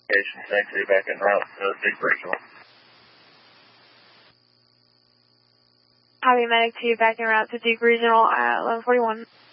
Thanks, back en route to Duke Regional. Copy, Medic 2, back en route to Duke Regional at 1141.